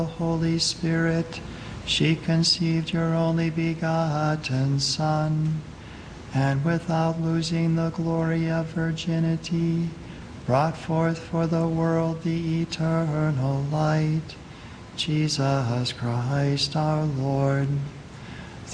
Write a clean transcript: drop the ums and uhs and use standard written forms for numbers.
the Holy Spirit, she conceived your only begotten Son, and without losing the glory of virginity, brought forth for the world the eternal light, Jesus Christ our Lord.